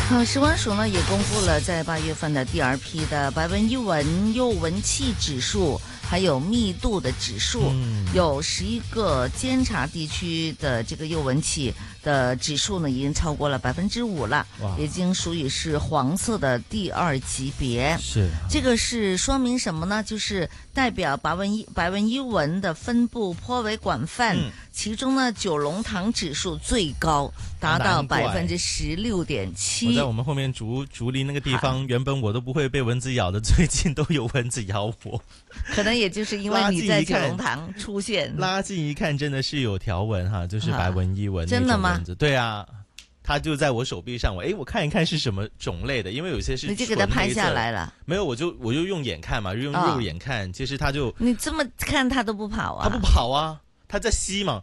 食环署呢也公布了在8月份的第2批的白文一文又闻气指数，还有密度的指数，有11个监察地区的这个又闻气的指数呢已经超过了5%了，已经属于是黄色的第2级别。 是这个是说明什么呢？就是代表白文一文的分布颇为广泛，其中呢九龙塘指数最高，达到16.7%。 我在我们后面竹林那个地方，原本我都不会被蚊子咬的，最近都有蚊子咬我。 可能也就是因为你在九龙塘出现， 拉近一看真的是有条纹哈，就是白文一文。 真的吗？ 对啊，它就在我手臂上，我看一看是什么种类的，因为有些是你就给它拍下来了。 没有，我就用眼看嘛，用肉眼看，其实它就你这么看它都不跑啊？ 它不跑啊，它在吸嘛。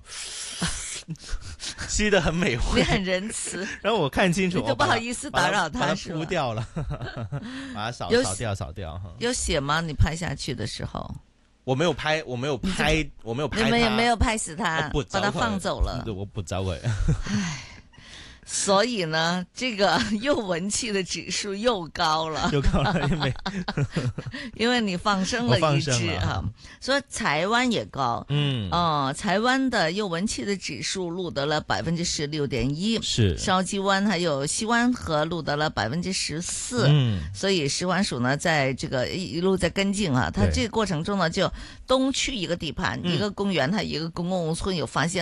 吸得很美味， 你很仁慈。 然后我看清楚， 你都不好意思打扰把它是吧？ 扑掉了，把它扫掉。 有血吗？你拍下去的时候？ 我没有拍。 你们也没有拍死它，把它放走了。 我不找鬼。 唉。所以呢，这个又闻气的指数又高了，因为你放生了一只啊。所以台湾也高，台湾的又闻气的指数录得了16.1%，是筲箕湾还有西湾河录得了14%，所以食环署呢在这个一路在跟进啊，它这个过程中呢就东区一个地盘，一个公园，它一个公共村有发现